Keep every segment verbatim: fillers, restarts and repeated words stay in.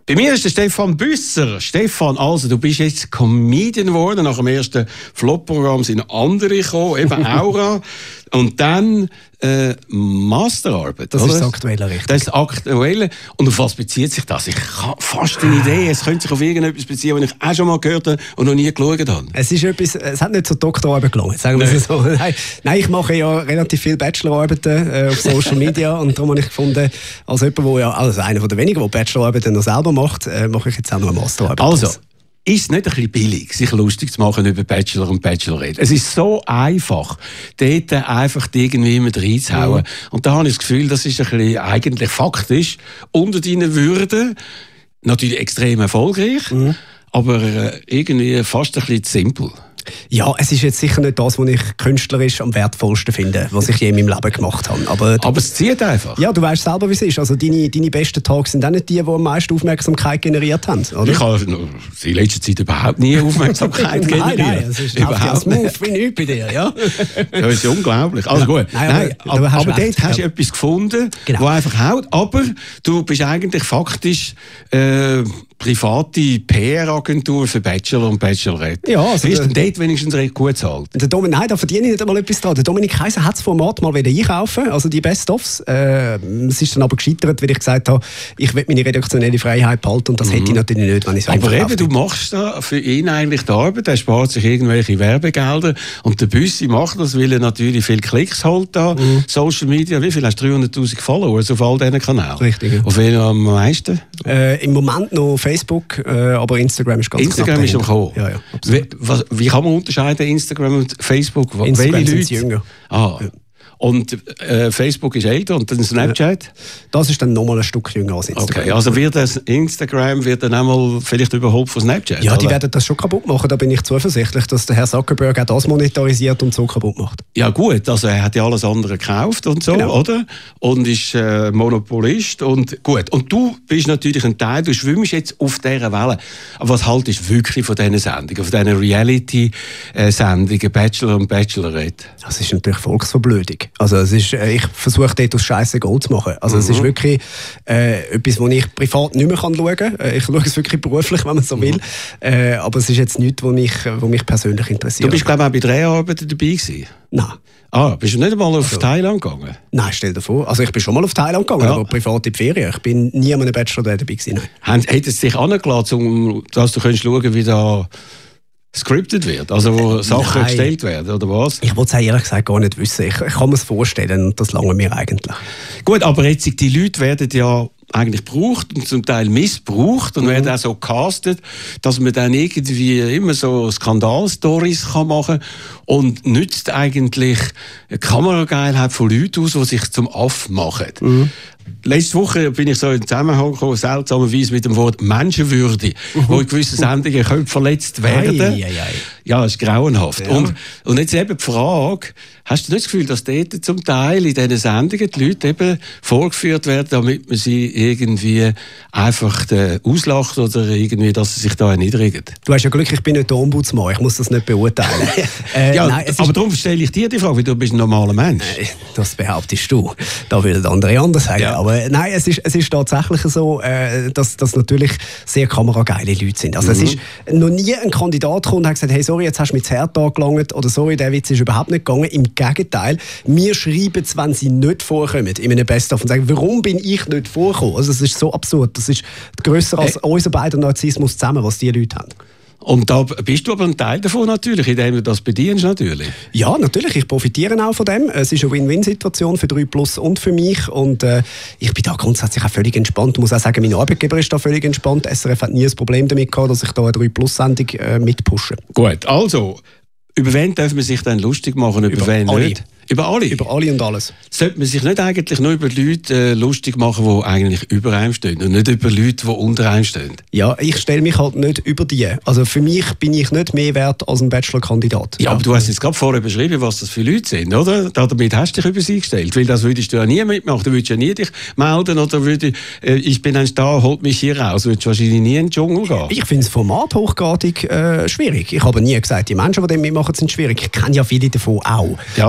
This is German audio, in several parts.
Bei mir ist der Stefan Büsser. Stefan, also du bist jetzt Comedian geworden. Nach dem ersten Flop-Programm sind andere gekommen, eben Aura. Und dann äh, Masterarbeit. Das oder? ist das Aktuelle, richtig. Das ist das Aktuelle. Und auf was bezieht sich das? Ich habe fast eine Idee. Es könnte sich auf irgendetwas beziehen, was ich auch schon mal gehört habe und noch nie geschaut habe. Es ist etwas, es hat nicht zur Doktorarbeit gelangt, sagen wir es so. Nein, nein, ich mache ja relativ viele Bachelorarbeiten äh, auf Social Media und darum habe ich gefunden, als jemand, wo ja, also einer der wenigen, der Bachelorarbeiten noch selber macht, äh, mache ich jetzt auch noch eine Masterarbeit. Also, ist es nicht ein bisschen billig, sich lustig zu machen über Bachelor und Bachelorette? Es ist so einfach, dort einfach irgendwie mit reinzuhauen. Mhm. Und da habe ich das Gefühl, das ist ein bisschen eigentlich faktisch unter deinen Würden natürlich extrem erfolgreich, mhm. aber äh, irgendwie fast ein bisschen simpel. Ja, es ist jetzt sicher nicht das, was ich künstlerisch am wertvollsten finde, was ich je in meinem Leben gemacht habe. Aber, aber es zieht einfach. Ja, du weißt selber, wie es ist. Also deine, deine besten Tage sind auch nicht die, die am meisten Aufmerksamkeit generiert haben, oder? Ich habe in letzter Zeit überhaupt nie Aufmerksamkeit generiert. Nein, nein, es ist überhaupt smooth wie nichts bei dir, ja. Das ist unglaublich. Also gut. Nein, aber, nein, aber, aber, aber dort hast du etwas gefunden, genau. Was einfach haut. Aber du bist eigentlich faktisch äh, private P R-Agentur für Bachelor und Bachelorette. Ja, also ist denn dort wenigstens recht gut zahlt? Der Dominik, nein, da verdiene ich nicht einmal etwas dran. Der Dominik Kaiser hat das Format mal wieder einkaufen, also die Best-ofs. Äh, es ist dann aber gescheitert, weil ich gesagt habe, ich will meine redaktionelle Freiheit behalten und das mhm. hätte ich natürlich nicht, wenn ich so aber eben, du machst da für ihn eigentlich die Arbeit, er spart sich irgendwelche Werbegelder und der Büssi macht das, weil er natürlich viele Klicks holt da. Mhm. Social Media, wie viel hast du? dreihunderttausend Follower auf all diesen Kanälen? Richtig. Ja. Auf wen am meisten? Äh, Im Moment noch Facebook, äh, aber Instagram ist ganz Instagram knapp ist am Kommen. Ja, ja, wie, was, wie kann man unterscheiden, Instagram und Facebook? Instagram sind jünger. Ah. Ja. Und äh, Facebook ist älter und dann Snapchat? Ja. Das ist dann nochmal ein Stück jünger als Instagram. Okay, also wird das Instagram wird dann einmal vielleicht überholt von Snapchat? Ja, oder? Die werden das schon kaputt machen. Da bin ich zuversichtlich, dass der Herr Zuckerberg auch das monetarisiert und so kaputt macht. Ja gut, also er hat ja alles andere gekauft und so, genau. Oder? Und ist äh, Monopolist und gut. Und du bist natürlich ein Teil, du schwimmst jetzt auf dieser Welle. Aber was haltest du wirklich von diesen Sendungen, von diesen Reality-Sendungen, Bachelor und Bachelorette? Das ist natürlich Volksverblödung. Also es ist, ich versuche dort aus Scheiße Gold zu machen. Also mhm. es ist wirklich äh, etwas, was ich privat nicht mehr schauen kann. Ich schaue es wirklich beruflich, wenn man so will. Mhm. Äh, aber es ist jetzt nichts, was mich, was mich persönlich interessiert. Du bist, glaube ich, auch bei Dreharbeiten dabei gewesen? Nein. Ah, bist du nicht einmal auf also, Thailand gegangen? Nein, stell dir vor. Also ich bin schon mal auf Thailand gegangen, ja. aber privat in die Ferien. Ich bin nie an einem Bachelor dabei gewesen. Nein. Hätte es dich angelassen, um, dass du könntest schauen, wie da scripted wird, also wo äh, Sachen nein. gestellt werden, oder was? Ich wollte es ehrlich gesagt gar nicht wissen. Ich, ich kann mir es vorstellen und das lange mir eigentlich. Gut, aber jetzt, die Leute werden ja eigentlich gebraucht und zum Teil missbraucht und mhm. werden auch so castet, dass man dann irgendwie immer so Skandalstories kann machen und nützt eigentlich eine Kamerageilheit von Leuten aus, die sich zum Aff machen. Mhm. Letzte Woche bin ich so in Zusammenhang gekommen, seltsamerweise mit dem Wort Menschenwürde, mhm. wo in gewissen Sendungen können verletzt werden. Ei, ei, ei. Ja, das ist grauenhaft. Ja. Und, und jetzt eben die Frage, hast du nicht das Gefühl, dass dort zum Teil in diesen Sendungen die Leute eben vorgeführt werden, damit man sie irgendwie einfach auslacht oder irgendwie, dass sie sich da erniedrigen? Du hast ja Glück, ich bin nicht der Ombudsmann, ich muss das nicht beurteilen. äh, ja, nein, aber darum stelle ich dir die Frage, weil du bist ein normaler Mensch. Äh, das behauptest du. Da würden andere anders sagen. Ja. Aber nein, es ist, es ist tatsächlich so, äh, dass das natürlich sehr kamerageile Leute sind. Also mhm. es ist noch nie ein Kandidat gekommen und hat gesagt, hey, sorry, jetzt hast du mir das Herz angelangt oder sorry, der Witz ist überhaupt nicht gegangen. Im Gegenteil, wir schreiben es, wenn sie nicht vorkommen, in einem Best-of und sagen, warum bin ich nicht vorgekommen? Also es ist so absurd. Das ist grösser als hey. unser beider Narzissmus zusammen, was die Leute haben. Und da bist du aber ein Teil davon natürlich, indem du das bedienst natürlich. Ja, natürlich. Ich profitiere auch von dem. Es ist eine Win-Win-Situation für drei Plus und für mich. Und äh, ich bin da grundsätzlich auch völlig entspannt. Ich muss auch sagen, mein Arbeitgeber ist da völlig entspannt. S R F hat nie ein Problem damit gehabt, dass ich da eine drei Plus-Sendung äh, mitpushe. Gut, also, über wen darf man sich dann lustig machen, über, über wen alle. nicht? Über alle? Über alle und alles. Sollte man sich nicht eigentlich nur über Leute äh, lustig machen, die eigentlich über einem stehen und nicht über Leute, die unter einem stehen? Ja, ich stelle mich halt nicht über die. Also für mich bin ich nicht mehr wert als ein Bachelor-Kandidat. Ja, aber du hast jetzt gerade vorher beschrieben, was das für Leute sind, oder? Damit hast du dich über sie gestellt, weil das würdest du ja nie mitmachen. Du würdest ja nie dich melden oder würdest, äh, ich bin eins da, holt mich hier raus. Du würdest wahrscheinlich nie in den Dschungel gehen. Ich finde das Format hochgradig äh, schwierig. Ich habe nie gesagt, die Menschen, die dem mitmachen, sind schwierig. Ich kenne ja viele davon auch. Ja. Äh, also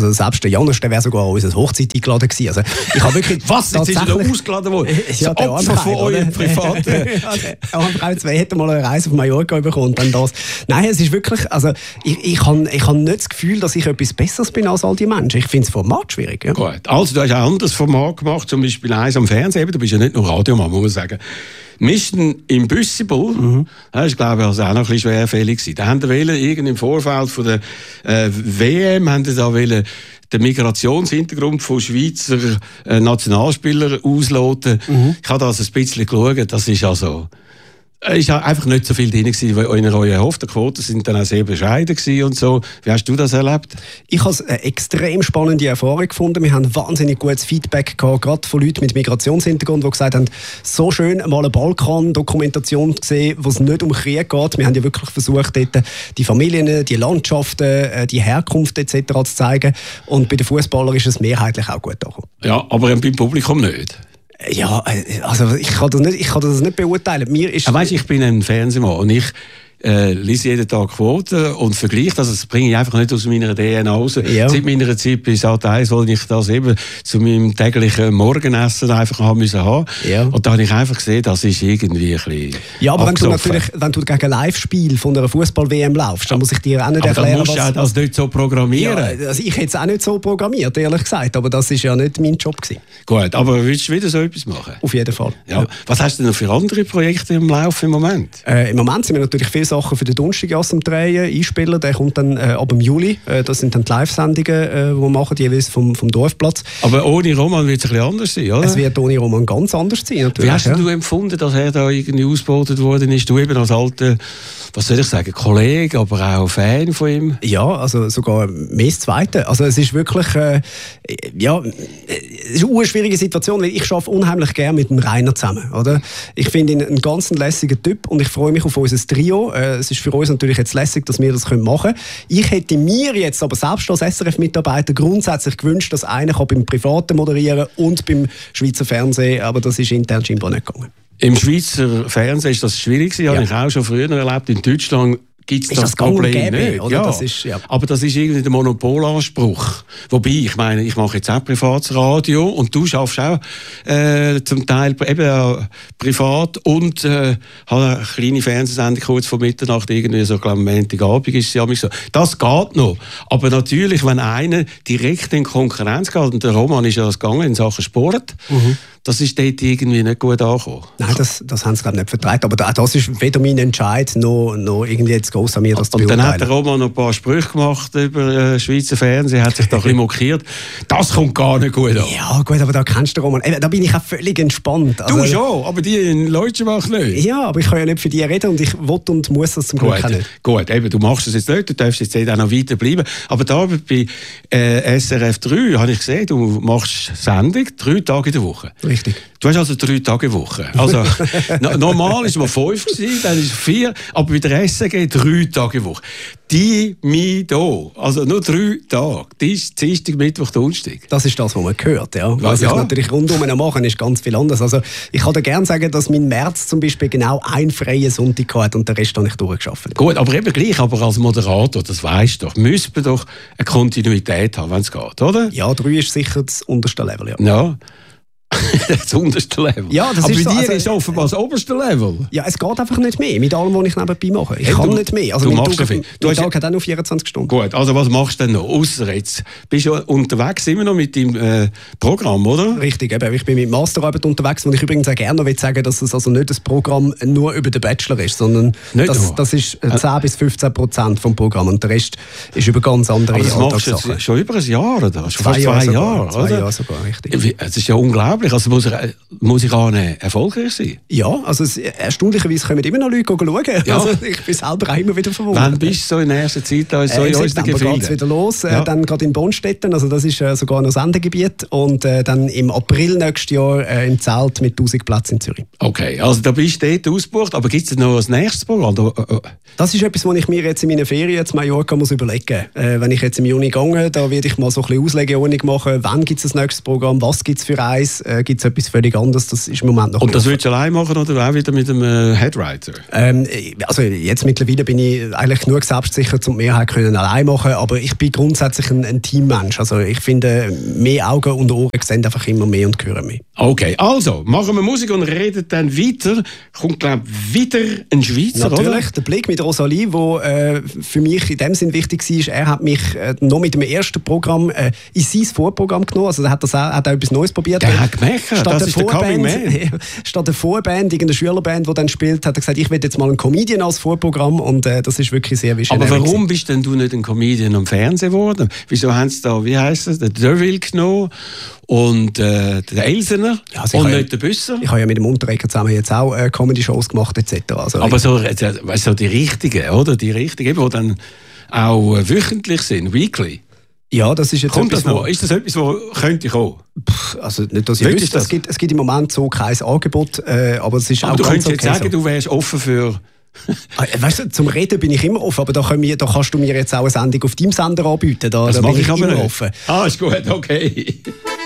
Also selbst der Janusz, der wäre sogar an unserer Hochzeit eingeladen gewesen. Also ich habe wirklich Was? Jetzt ist er noch ausgeladen worden? Ja, das Opfer von eurem privaten... Ja, der zwei hätte mal eine Reise auf Mallorca bekommen und dann das. Nein, es ist wirklich, also ich, ich habe ich hab nicht das Gefühl, dass ich etwas Besseres bin als all die Menschen. Ich finde das Format schwierig. Ja. Gut, also du hast ein anderes Format gemacht, zum Beispiel eins am Fernsehen. Du bist ja nicht nur Radiomann, muss man sagen. Mission Impossible, mhm. das ist, glaube ich, also auch noch ein bisschen schwerfällig gewesen. Da haben wir irgendwie im Vorfeld von der äh, W M haben da wollen den Migrationshintergrund von Schweizer äh, Nationalspielern ausloten. Mhm. Ich habe das ein bisschen geschaut, das ist also... Es war einfach nicht so viel drin, wie in eurer erhofft. Die Quoten sind dann auch sehr bescheiden und so. Wie hast du das erlebt? Ich habe eine extrem spannende Erfahrung gefunden. Wir haben wahnsinnig gutes Feedback gehabt, gerade von Leuten mit Migrationshintergrund, die gesagt haben, so schön mal eine Balkan-Dokumentation gesehen, wo es nicht um Krieg geht. Wir haben ja wirklich versucht, dort die Familien, die Landschaften, die Herkunft et cetera zu zeigen. Und bei den Fußballern ist es mehrheitlich auch gut angekommen. Ja, aber beim Publikum nicht. Ja, also ich kann das nicht, ich kann das nicht beurteilen. Mir ist... Weißt, ich bin ein Fernsehmann und ich äh, lese jeden Tag Quoten und vergleiche das. Das bringe ich einfach nicht aus meiner D N A raus. Ja. Seit meiner Zeit bei Sat eins, weil ich das eben zu meinem täglichen Morgenessen einfach haben müssen haben. Ja. Und da habe ich einfach gesehen, das ist irgendwie ein bisschen Ja, aber wenn du natürlich, wenn du gegen ein Live-Spiel von einer Fußball-W M laufst, dann muss ich dir auch nicht aber erklären, was... Aber dann musst du das nicht so programmieren. Ja, also ich hätte es auch nicht so programmiert, ehrlich gesagt, aber das war ja nicht mein Job gewesen. Gut, aber willst du wieder so etwas machen? Auf jeden Fall. Ja. Ja. Was hast du denn noch für andere Projekte im Laufe im Moment? Äh, Im Moment sind wir natürlich viele Sachen für den Donnerstag am Drehen, einspielen. Der kommt dann äh, ab dem Juli. Äh, das sind dann die Live-Sendungen, äh, die wir machen, jeweils vom, vom Dorfplatz. Aber ohne Roman wird es ein bisschen anders sein, oder? Es wird ohne Roman ganz anders sein, natürlich. Wie hast ja. du empfunden, dass er da irgendwie ausgebaut worden ist? Du eben als alter, was soll ich sagen, Kollege, aber auch Fan von ihm? Ja, also sogar mehr das Zweite. Also es ist wirklich, äh, ja, es ist eine schwierige Situation, weil ich arbeite unheimlich gerne mit dem Rainer zusammen, oder? Ich finde ihn einen ganz lässigen Typ und ich freue mich auf unser Trio. Äh, es ist für uns natürlich jetzt lässig, dass wir das machen können. Ich hätte mir jetzt aber selbst als S R F-Mitarbeiter grundsätzlich gewünscht, dass einer kann beim Privaten moderieren und beim Schweizer Fernsehen, aber das ist intern scheinbar nicht gegangen. Im Schweizer Fernsehen ist das schwierig gewesen, ja. Habe ich auch schon früher erlebt. In Deutschland gibt es das, das Problem gäbe, nicht. Oder? Ja. Das ist, ja. Aber das ist irgendwie der Monopolanspruch. Wobei, ich meine, ich mache jetzt auch privates Radio und du schaffst auch äh, zum Teil eben äh, privat und äh, habe eine kleine Fernsehsendung kurz vor Mitternacht, irgendwie so, glaube ich, Montagabend ist es ja so. Das geht noch. Aber natürlich, wenn einer direkt in Konkurrenz geht, und der Roman ist ja das gegangen in Sachen Sport, mhm. das ist dort irgendwie nicht gut angekommen. Nein, das, das haben sie gerade nicht vertreten. Aber das ist weder mein Entscheid, noch, noch irgendwie jetzt groß an mir, das zu beurteilen. Und dann hat der Roman noch ein paar Sprüche gemacht über äh, Schweizer Fernsehen, hat sich da ein bisschen mokiert. Das kommt gar nicht gut an. Ja, gut, aber da kennst du den Roman. Eben, da bin ich auch völlig entspannt. Also, du schon, aber die in Leutschenbach nicht. Ja, aber ich kann ja nicht für die reden und ich will und muss das zum Glück auch nicht. Gut, eben, du machst das jetzt nicht, du darfst jetzt auch noch weiter bleiben. Aber da bei äh, S R F drei habe ich gesehen, du machst Sendung drei Tage in der Woche. Richtig. Du hast also drei Tage Woche. Also, no, normal war es mal fünf, gewesen, dann ist es vier, aber bei der S R G drei Tage Woche. Die, mi, do. Also nur drei Tage. Dienstag, Mittwoch, Donnerstag. Das ist das, was man hört, ja. Was ja. ich natürlich rundum machen, ist ganz viel anders. Also, ich kann dir gerne sagen, dass mein März zum Beispiel genau einen freien Sonntag hat und den Rest habe ich durchgearbeitet. Gut, aber eben gleich, aber als Moderator, das weisst du doch, müsste man doch eine Kontinuität haben, wenn es geht, oder? Ja, drei ist sicher das unterste Level, ja. Ja. Das unterste Level. Ja, das aber ist bei so, dir also, ist offenbar das oberste Level. Ja, es geht einfach nicht mehr mit allem, was ich nebenbei mache. Ich hey, kann du, nicht mehr. Also du mein machst Tag, viel. Du mein Tag hat auch noch vierundzwanzig Stunden. Gut, also was machst du denn noch? Ausser jetzt bist du unterwegs immer noch mit deinem äh, Programm, oder? Richtig, eben. Ich bin mit Masterarbeit unterwegs, und ich übrigens auch gerne noch sagen, dass es also nicht das Programm nur über den Bachelor ist, sondern das, das ist zehn bis fünfzehn Prozent vom Programm und der Rest ist über ganz andere Alltagssachen. Aber das machst du jetzt schon über ein Jahr, oder? Schon zwei Jahre, zwei Jahre, Jahre, zwei Jahre sogar, richtig. Es ist ja unglaublich. Also muss er, muss ich auch erfolgreich sein? Ja, also es, erstaunlicherweise kommen immer noch Leute schauen. Ja. Also ich bin selber auch immer wieder verwundert. Wann bist du so in der ersten Zeit da? So äh, in Im September geht es wieder los. Ja. Äh, dann gerade in Bonstetten, also das ist äh, sogar noch Sendegebiet. Und äh, dann im April nächstes Jahr äh, im Zelt mit tausend Plätzen in Zürich. Okay, also da bist du dort ausgebucht. Aber gibt es noch ein nächstes Programm? Das ist etwas, was ich mir jetzt in meinen Ferien zu Mallorca muss überlegen muss. Äh, wenn ich jetzt im Juni gehe, da werde ich mal so ein bisschen Auslegeordnung machen. Wann gibt es das nächste Programm? Was gibt es für eins? äh, gibt es etwas völlig anderes. Das ist im Moment noch. Und das würdest du allein machen oder auch wieder mit einem äh, Headwriter? Ähm, also jetzt mittlerweile bin ich eigentlich genug selbstsicher, um die Mehrheit können allein machen, aber ich bin grundsätzlich ein, ein Teammensch. Also ich finde, mehr Augen und Ohren sehen einfach immer mehr und hören mehr. Okay, also machen wir Musik und reden dann weiter. Kommt, glaube ich, wieder ein Schweizer, Natürlich, oder? der Blick mit Rosalie, wo äh, für mich in dem Sinn wichtig war. Er hat mich äh, noch mit dem ersten Programm äh, in sein Vorprogramm genommen. Also er hat, das auch, hat auch etwas Neues probiert. Der hat gemerkt, das ist der Coming Man. Statt der Vorband, irgendeine Schülerband, die dann spielt, hat er gesagt, ich will jetzt mal einen Comedian als Vorprogramm und äh, das ist wirklich sehr visionär. Aber warum bist denn du nicht ein Comedian am Fernsehen geworden? Wieso haben sie da, wie heisst es, den Derville genommen und äh, den Elsener ja, also und nicht ja, den Büsser? Ich habe ja mit dem Unterreger zusammen jetzt auch äh, Comedy-Shows gemacht et cetera. Also, aber so, weißt, so die richtigen, oder? Die richtigen, die dann auch äh, wöchentlich sind, weekly. Ja, das ist jetzt Kommt etwas, das noch? Ist das etwas, was könnte kommen? Pff, also nicht, dass ich Wirklich wüsste, es gibt, es gibt im Moment so kein Angebot, äh, aber es ist aber auch du ganz könntest jetzt okay sagen, so. Du wärst offen für... Weißt du, zum Reden bin ich immer offen, aber da, können wir, da kannst du mir jetzt auch eine Sendung auf deinem Sender anbieten. Da, das da mache bin ich ich aber immer nicht. offen. Ah, ist gut, okay.